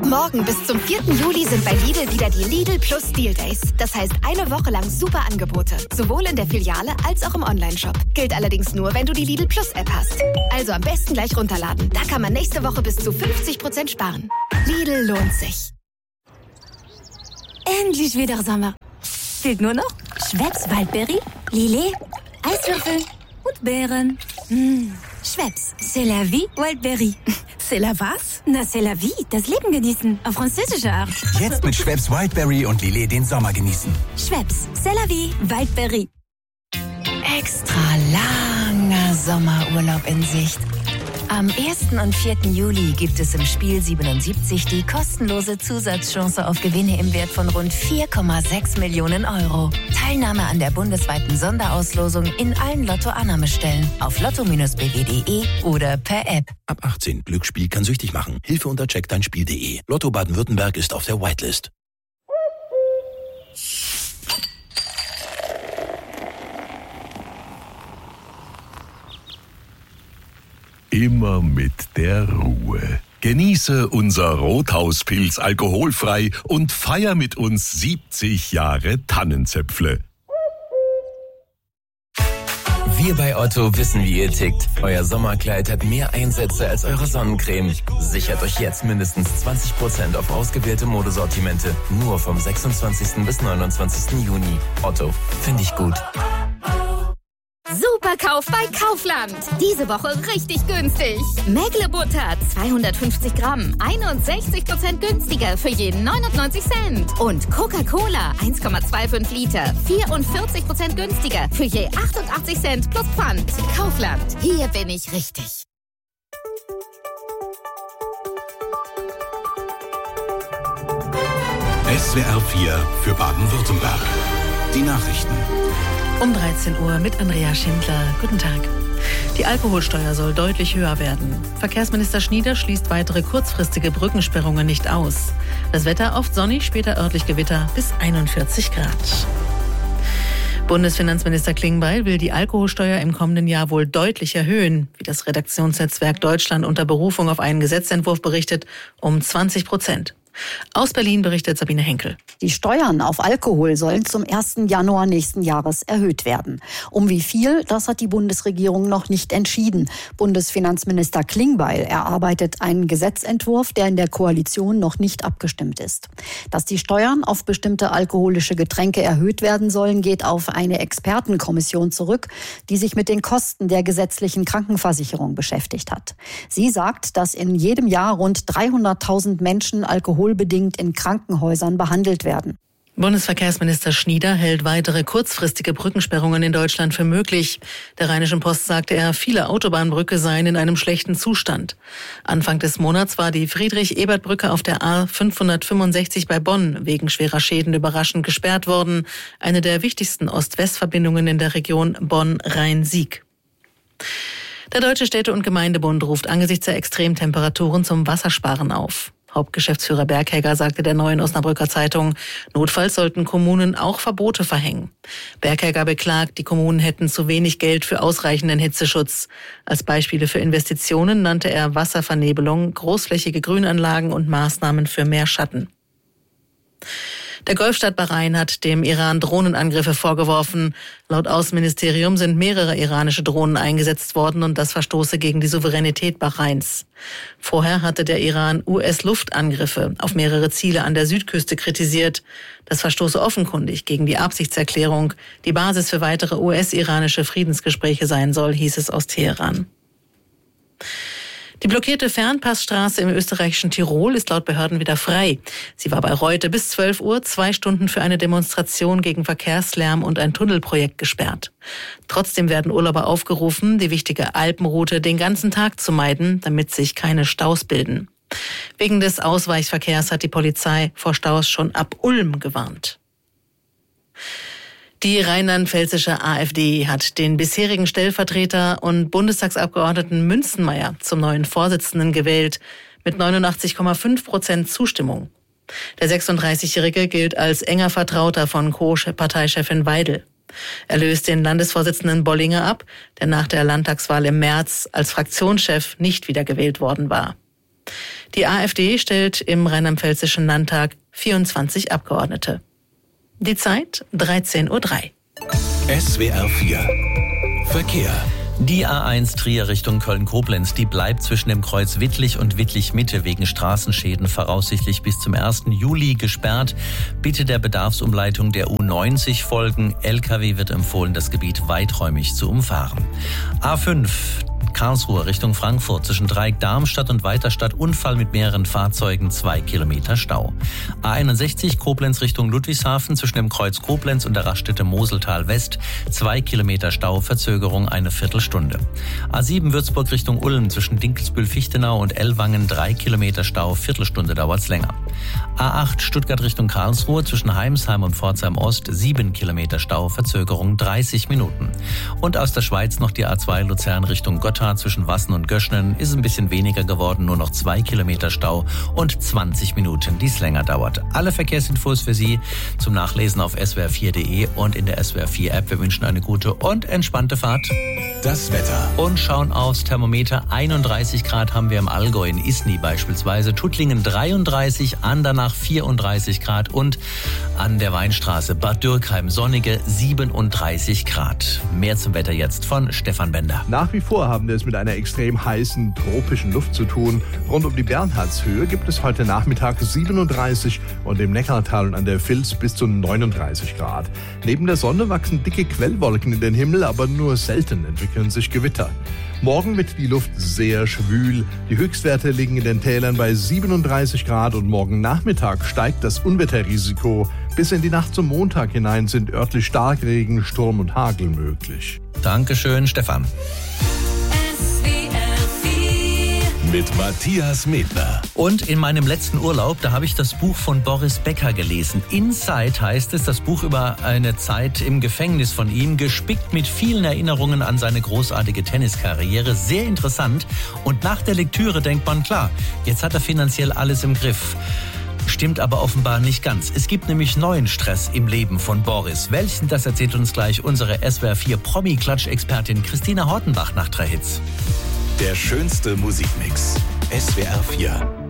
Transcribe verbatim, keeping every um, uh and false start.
Morgen bis zum vierten Juli sind bei Lidl wieder die Lidl Plus Deal Days. Das heißt eine Woche lang super Angebote. Sowohl in der Filiale als auch im Onlineshop. Gilt allerdings nur, wenn du die Lidl Plus App hast. Also am besten gleich runterladen. Da kann man nächste Woche bis zu fünfzig Prozent sparen. Lidl lohnt sich. Endlich wieder Sommer. Fehlt nur noch Schweppes Waldbeere, Lillet, Eiswürfel und Beeren. Mmh. Schweppes, c'est la vie, Wildberry. C'est la was? Na, c'est la vie, das Leben genießen, auf französische Art. Jetzt mit Schweppes Wildberry und Lillet den Sommer genießen. Schweppes, c'est la vie, Wildberry. Extra langer Sommerurlaub in Sicht. Am ersten und vierten Juli gibt es im Spiel siebenundsiebzig die kostenlose Zusatzchance auf Gewinne im Wert von rund vier Komma sechs Millionen Euro. Teilnahme an der bundesweiten Sonderauslosung in allen Lotto-Annahmestellen auf lotto Bindestrich b w punkt d e oder per App. Ab achtzehn. Glücksspiel kann süchtig machen. Hilfe unter check dein Spiel punkt de. Lotto Baden-Württemberg ist auf der Whitelist. Immer mit der Ruhe. Genieße unser Rothauspilz alkoholfrei und feier mit uns siebzig Jahre Tannenzäpfle. Wir bei Otto wissen, wie ihr tickt. Euer Sommerkleid hat mehr Einsätze als eure Sonnencreme. Sichert euch jetzt mindestens zwanzig Prozent auf ausgewählte Modesortimente. Nur vom sechsundzwanzigsten bis neunundzwanzigsten Juni. Otto, finde ich gut. Superkauf bei Kaufland. Diese Woche richtig günstig. Mägle-Butter zweihundertfünfzig Gramm, einundsechzig Prozent günstiger für jeden neunundneunzig Cent. Und Coca-Cola eins Komma fünfundzwanzig Liter, vierundvierzig Prozent günstiger für je achtundachtzig Cent plus Pfand. Kaufland, hier bin ich richtig. S W R vier für Baden-Württemberg. Die Nachrichten. Um dreizehn Uhr mit Andrea Schindler. Guten Tag. Die Alkoholsteuer soll deutlich höher werden. Verkehrsminister Schnieder schließt weitere kurzfristige Brückensperrungen nicht aus. Das Wetter oft sonnig, später örtlich Gewitter bis einundvierzig Grad. Bundesfinanzminister Klingbeil will die Alkoholsteuer im kommenden Jahr wohl deutlich erhöhen, wie das Redaktionsnetzwerk Deutschland unter Berufung auf einen Gesetzentwurf berichtet, um zwanzig Prozent. Aus Berlin berichtet Sabine Henkel. Die Steuern auf Alkohol sollen zum ersten Januar nächsten Jahres erhöht werden. Um wie viel, das hat die Bundesregierung noch nicht entschieden. Bundesfinanzminister Klingbeil erarbeitet einen Gesetzentwurf, der in der Koalition noch nicht abgestimmt ist. Dass die Steuern auf bestimmte alkoholische Getränke erhöht werden sollen, geht auf eine Expertenkommission zurück, die sich mit den Kosten der gesetzlichen Krankenversicherung beschäftigt hat. Sie sagt, dass in jedem Jahr rund dreihunderttausend Menschen alkoholbedingt in Krankenhäusern behandelt werden. Bundesverkehrsminister Schnieder hält weitere kurzfristige Brückensperrungen in Deutschland für möglich. Der Rheinischen Post sagte er, viele Autobahnbrücke seien in einem schlechten Zustand. Anfang des Monats war die Friedrich-Ebert-Brücke auf der A fünfhundertfünfundsechzig bei Bonn wegen schwerer Schäden überraschend gesperrt worden. Eine der wichtigsten Ost-West-Verbindungen in der Region Bonn-Rhein-Sieg. Der Deutsche Städte- und Gemeindebund ruft angesichts der Extremtemperaturen zum Wassersparen auf. Hauptgeschäftsführer Berghegger sagte der Neuen Osnabrücker Zeitung, notfalls sollten Kommunen auch Verbote verhängen. Berghegger beklagt, die Kommunen hätten zu wenig Geld für ausreichenden Hitzeschutz. Als Beispiele für Investitionen nannte er Wasservernebelung, großflächige Grünanlagen und Maßnahmen für mehr Schatten. Der Golfstaat Bahrain hat dem Iran Drohnenangriffe vorgeworfen. Laut Außenministerium sind mehrere iranische Drohnen eingesetzt worden und das verstoße gegen die Souveränität Bahrains. Vorher hatte der Iran U S-Luftangriffe auf mehrere Ziele an der Südküste kritisiert. Das verstoße offenkundig gegen die Absichtserklärung, die Basis für weitere U S-iranische Friedensgespräche sein soll, hieß es aus Teheran. Die blockierte Fernpassstraße im österreichischen Tirol ist laut Behörden wieder frei. Sie war bei Reute bis zwölf Uhr zwei Stunden für eine Demonstration gegen Verkehrslärm und ein Tunnelprojekt gesperrt. Trotzdem werden Urlauber aufgerufen, die wichtige Alpenroute den ganzen Tag zu meiden, damit sich keine Staus bilden. Wegen des Ausweichverkehrs hat die Polizei vor Staus schon ab Ulm gewarnt. Die rheinland-pfälzische AfD hat den bisherigen Stellvertreter und Bundestagsabgeordneten Münzenmaier zum neuen Vorsitzenden gewählt, mit neunundachtzig Komma fünf Prozent Zustimmung. Der sechsunddreißigjährige gilt als enger Vertrauter von Co-Parteichefin Weidel. Er löst den Landesvorsitzenden Bollinger ab, der nach der Landtagswahl im März als Fraktionschef nicht wiedergewählt worden war. Die AfD stellt im rheinland-pfälzischen Landtag vierundzwanzig Abgeordnete. Die Zeit dreizehn Uhr drei. S W R vier Verkehr. Die A eins Trier Richtung Köln-Koblenz, die bleibt zwischen dem Kreuz Wittlich und Wittlich-Mitte wegen Straßenschäden voraussichtlich bis zum ersten Juli gesperrt. Bitte der Bedarfsumleitung der U neunzig folgen. L K W wird empfohlen, das Gebiet weiträumig zu umfahren. A fünf Karlsruhe Richtung Frankfurt zwischen Dreieck Darmstadt und Weiterstadt Unfall mit mehreren Fahrzeugen, zwei Kilometer Stau. A einundsechzig Koblenz Richtung Ludwigshafen zwischen dem Kreuz Koblenz und der Raststätte Moseltal West, zwei Kilometer Stau, Verzögerung eine Viertelstunde. A sieben Würzburg Richtung Ulm zwischen Dinkelsbühl-Fichtenau und Ellwangen, drei Kilometer Stau, Viertelstunde dauert's länger. A acht Stuttgart Richtung Karlsruhe zwischen Heimsheim und Pforzheim Ost, sieben Kilometer Stau, Verzögerung dreißig Minuten. Und aus der Schweiz noch die A zwei Luzern Richtung Gotthard zwischen Wassen und Göschnen, ist ein bisschen weniger geworden, nur noch zwei Kilometer Stau und zwanzig Minuten, die es länger dauert. Alle Verkehrsinfos für Sie zum Nachlesen auf s w r vier punkt d e und in der S W R vier App. Wir wünschen eine gute und entspannte Fahrt. Das Wetter. Und schauen aufs Thermometer. einunddreißig Grad haben wir im Allgäu, in Isny beispielsweise. Tuttlingen dreiunddreißig, Andernach vierunddreißig Grad und an der Weinstraße Bad Dürkheim sonnige siebenunddreißig Grad. Mehr zum Wetter jetzt von Stefan Bender. Nach wie vor haben wir es mit einer extrem heißen tropischen Luft zu tun. Rund um die Bernhardshöhe gibt es heute Nachmittag siebenunddreißig und im Neckartal und an der Vils bis zu neununddreißig Grad. Neben der Sonne wachsen dicke Quellwolken in den Himmel, aber nur selten entwickeln sich Gewitter. Morgen wird die Luft sehr schwül. Die Höchstwerte liegen in den Tälern bei siebenunddreißig Grad und morgen Nachmittag steigt das Unwetterrisiko. Bis in die Nacht zum Montag hinein sind örtlich Starkregen, Sturm und Hagel möglich. Dankeschön, Stefan. Mit Matthias Medler. Und in meinem letzten Urlaub, da habe ich das Buch von Boris Becker gelesen. Inside heißt es, das Buch über eine Zeit im Gefängnis von ihm, gespickt mit vielen Erinnerungen an seine großartige Tenniskarriere. Sehr interessant. Und nach der Lektüre denkt man, klar, jetzt hat er finanziell alles im Griff. Stimmt aber offenbar nicht ganz. Es gibt nämlich neuen Stress im Leben von Boris. Welchen, das erzählt uns gleich unsere S W R vier Promi-Klatsch-Expertin Christina Hortenbach nach drei Hits. Der schönste Musikmix. S W R vier.